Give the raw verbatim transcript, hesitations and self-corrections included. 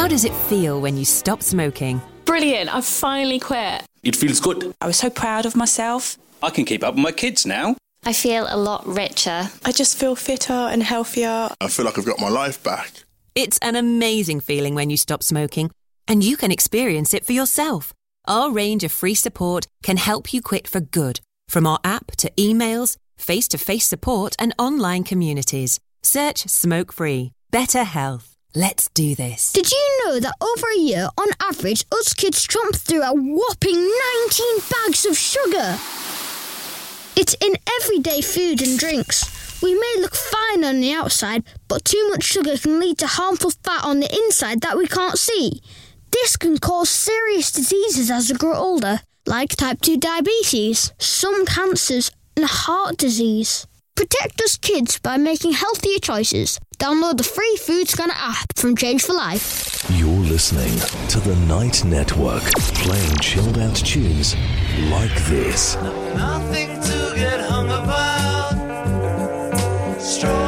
How does it feel when you stop smoking? Brilliant, I've finally quit. It feels good. I was so proud of myself. I can keep up with my kids now. I feel a lot richer. I just feel fitter and healthier. I feel like I've got my life back. It's an amazing feeling when you stop smoking, and you can experience it for yourself. Our range of free support can help you quit for good, from our app to emails, face-to-face support and online communities. Search Smoke Free. Better health. Let's do this. Did you know that over a year, on average, us kids chomp through a whopping nineteen bags of sugar? It's in everyday food and drinks. We may look fine on the outside, but too much sugar can lead to harmful fat on the inside that we can't see. This can cause serious diseases as we grow older, like type two diabetes, some cancers, and heart disease. Protect us kids by making healthier choices. Download the free Food Scanner app from Change for Life. You're listening to the Night Network, playing chilled out tunes like this. Nothing to get hung about. Strong.